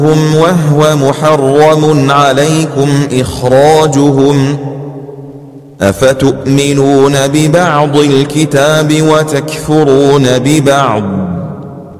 وهو محرم عليكم إخراجهم أفتؤمنون ببعض الكتاب وتكفرون ببعض